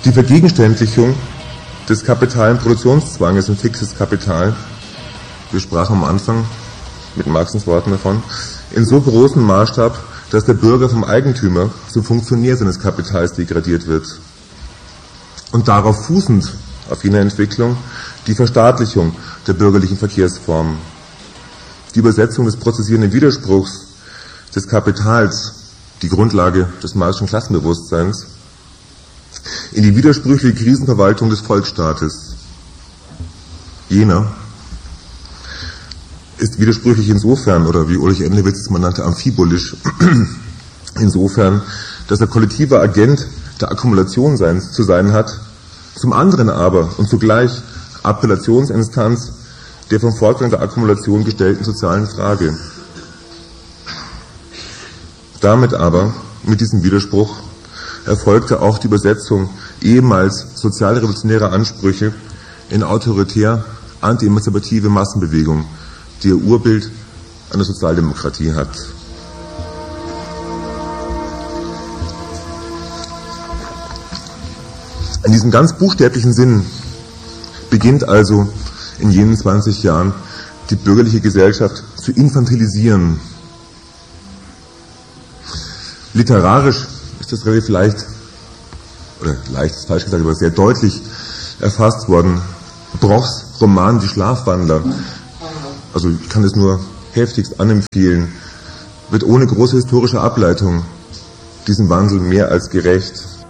Die Vergegenständlichung des kapitalen Produktionszwanges und fixes Kapital, wir sprachen am Anfang mit Marxens Worten davon, in so großem Maßstab, dass der Bürger vom Eigentümer zum Funktionär seines Kapitals degradiert wird. Und darauf fußend, auf jener Entwicklung, die Verstaatlichung der bürgerlichen Verkehrsformen. Die Übersetzung des prozessierenden Widerspruchs des Kapitals, die Grundlage des marxischen Klassenbewusstseins, in die widersprüchliche Krisenverwaltung des Volksstaates. Jener ist widersprüchlich insofern, oder wie Ulrich Endlewitz es mal nannte, amphibulisch, insofern, dass er kollektiver Agent der Akkumulation zu sein hat, zum anderen aber und zugleich Appellationsinstanz der vom Fortgang der Akkumulation gestellten sozialen Frage. Damit aber, mit diesem Widerspruch, erfolgte auch die Übersetzung ehemals sozialrevolutionärer Ansprüche in autoritär anti-emanzipative Massenbewegung, die ihr Urbild an der Sozialdemokratie hat. In diesem ganz buchstäblichen Sinn beginnt also in jenen 20 Jahren die bürgerliche Gesellschaft zu infantilisieren. Literarisch ist das relativ leicht, oder leicht ist falsch gesagt, aber sehr deutlich erfasst worden. Brochs Roman Die Schlafwandler, also ich kann es nur heftigst anempfehlen, wird ohne große historische Ableitung diesem Wandel mehr als gerecht.